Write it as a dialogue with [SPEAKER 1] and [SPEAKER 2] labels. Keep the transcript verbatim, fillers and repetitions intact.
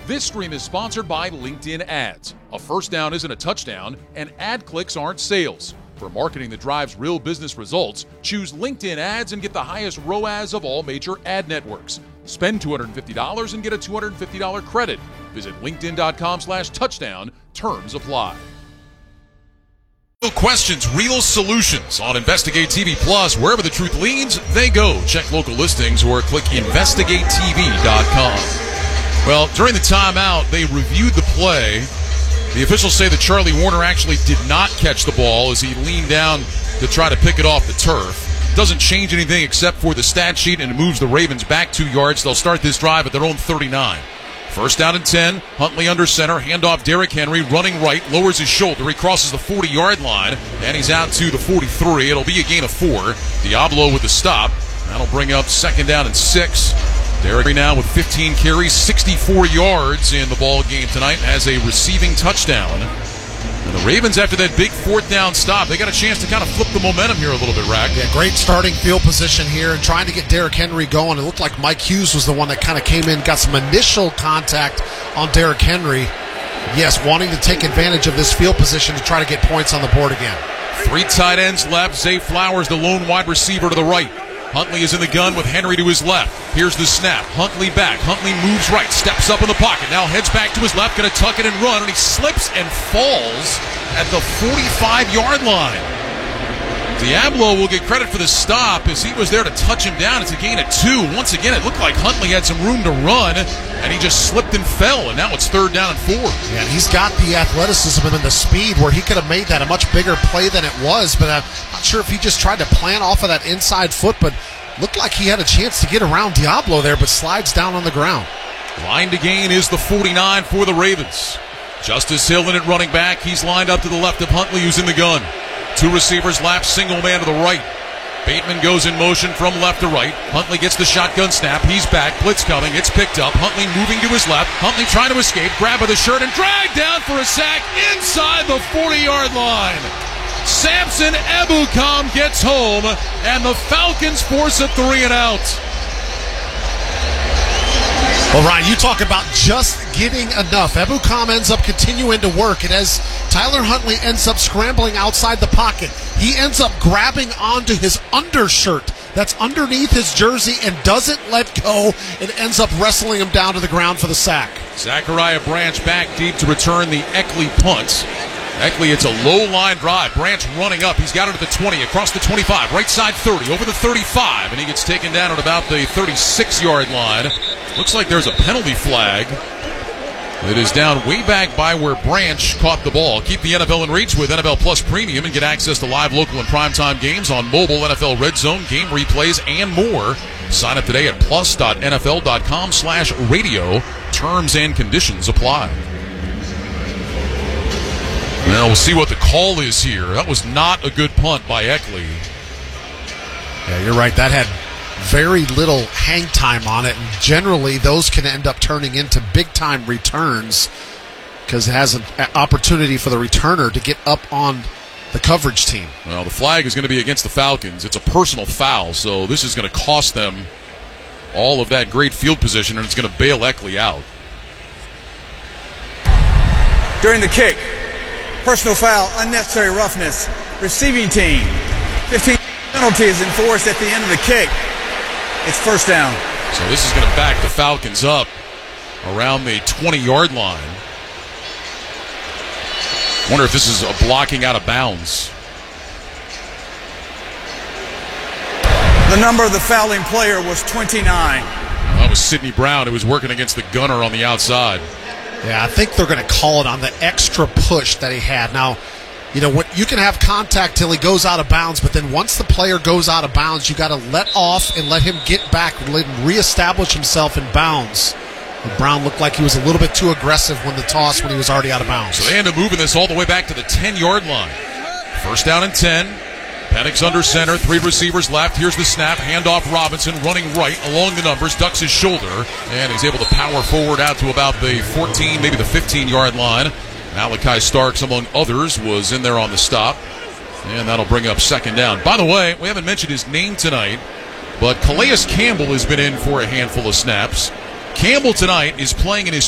[SPEAKER 1] This stream is sponsored by LinkedIn Ads. A first down isn't a touchdown, and ad clicks aren't sales. For marketing that drives real business results, choose LinkedIn Ads and get the highest R O A S of all major ad networks. Spend two hundred fifty dollars and get a two hundred fifty dollars credit. Visit linkedin.com slash touchdown. Terms apply. Real questions, real solutions on Investigate T V Plus. Wherever the truth leads, they go. Check local listings or click investigate T V dot com. Well, during the timeout, they reviewed the play. The officials say that Charlie Warner actually did not catch the ball as he leaned down to try to pick it off the turf. Doesn't change anything except for the stat sheet, and it moves the Ravens back two yards. They'll start this drive at their own thirty-nine. First down and ten. Huntley under center. Handoff Derrick Henry running right. Lowers his shoulder. He crosses the forty-yard line, and he's out to the forty-three. It'll be a gain of four. Diablo with the stop. That'll bring up second down and six. Derrick now with fifteen carries, sixty-four yards in the ball game tonight, has a receiving touchdown. And the Ravens, after that big fourth down stop, they got a chance to kind of flip the momentum here a little bit, Rack.
[SPEAKER 2] Yeah, great starting field position here and trying to get Derrick Henry going. It looked like Mike Hughes was the one that kind of came in, got some initial contact on Derrick Henry. Yes, wanting to take advantage of this field position to try to get points on the board again.
[SPEAKER 1] Three tight ends left. Zay Flowers, the lone wide receiver to the right. Huntley is in the gun with Henry to his left. Here's the snap. Huntley back. Huntley moves right. Steps up in the pocket. Now heads back to his left. Going to tuck it and run. And he slips and falls at the forty-five-yard line. Diablo will get credit for the stop as he was there to touch him down. It's a gain of two. Once again, it looked like Huntley had some room to run, and he just slipped and fell. And now it's third down and four.
[SPEAKER 2] Yeah, he's got the athleticism and the speed where he could have made that a much bigger play than it was, but I'm not sure if he just tried to plant off of that inside foot, but looked like he had a chance to get around Diablo there, but slides down on the ground.
[SPEAKER 1] Line to gain is the forty-nine for the Ravens. Justice Hill in at running back. He's lined up to the left of Huntley, who's in the gun. Two receivers lap, single man to the right. Bateman goes in motion from left to right. Huntley gets the shotgun snap. He's back. Blitz coming. It's picked up. Huntley moving to his left. Huntley trying to escape. Grab by the shirt and drag down for a sack inside the forty-yard line. Samson Ebukam gets home, and the Falcons force a three and out.
[SPEAKER 2] Well, Ryan, you talk about just getting enough. Ebukam ends up continuing to work, and as Tyler Huntley ends up scrambling outside the pocket, he ends up grabbing onto his undershirt that's underneath his jersey and doesn't let go and ends up wrestling him down to the ground for the sack.
[SPEAKER 1] Zachariah Branch back deep to return the Eckley punt. Eckley, it's a low line drive. Branch running up. He's got it at the twenty, across the twenty-five, right side thirty, over the thirty-five, and he gets taken down at about the thirty-six-yard line. Looks like there's a penalty flag. It is down way back by where Branch caught the ball. Keep the N F L in reach with N F L Plus Premium and get access to live, local, and primetime games on mobile, N F L Red Zone, game replays, and more. Sign up today at plus.nfl.com slash radio. Terms and conditions apply. Now we'll see what the call is here. That was not a good punt by Eckley.
[SPEAKER 2] Yeah, you're right. That had very little hang time on it, and generally those can end up turning into big-time returns because it has an opportunity for the returner to get up on the coverage team.
[SPEAKER 1] Well, the flag is going to be against the Falcons. It's a personal foul, so this is going to cost them all of that great field position, and it's going to bail Eckley out.
[SPEAKER 3] During the kick, personal foul, unnecessary roughness, receiving team, fifteen penalty is enforced at the end of the kick. It's first down.
[SPEAKER 1] So this is going to back the Falcons up around the twenty-yard line. Wonder if this is a blocking out of bounds.
[SPEAKER 3] The number of the fouling player was twenty-nine.
[SPEAKER 1] Well, that was Sidney Brown, who was working against the gunner on the outside.
[SPEAKER 2] Yeah, I think they're going to call it on the extra push that he had. Now, you know, what, you can have contact till he goes out of bounds, but then once the player goes out of bounds, you got to let off and let him get back, let him reestablish himself in bounds. And Brown looked like he was a little bit too aggressive when the toss when he was already out of bounds.
[SPEAKER 1] So they end up moving this all the way back to the ten-yard line. First down and ten. Penix under center, three receivers left. Here's the snap. Handoff Robinson running right along the numbers, ducks his shoulder, and he's able to power forward out to about the fourteen, maybe the fifteen-yard line. Malachi Starks, among others, was in there on the stop, and that'll bring up second down. By the way, we haven't mentioned his name tonight, but Calais Campbell has been in for a handful of snaps. Campbell tonight is playing in his